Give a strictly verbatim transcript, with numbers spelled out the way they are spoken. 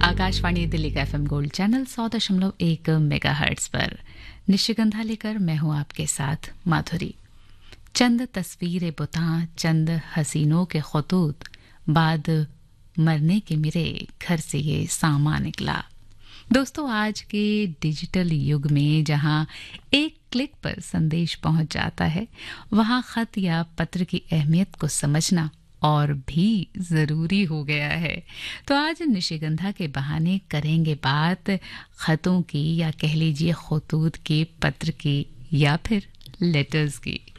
आकाशवाणी दिल्ली का FM gold channel सौ दशमलव एक मेगा हर्ट्ज पर निशिगंधा लेकर मैं हूं आपके साथ माधुरी। चंद तस्वीरें बुतां, चंद हसीनों के खतूत, बाद मरने के मेरे घर से ये सामा निकला। दोस्तों, आज के डिजिटल युग में जहां एक क्लिक पर संदेश पहुंच जाता है, वहां खत या पत्र की अहमियत को समझना और भी जरूरी हो गया है। तो आज निशिगंधा के बहाने करेंगे बात खतों की, या कह लीजिए खतूत के, पत्र की, या फिर लेटर्स की।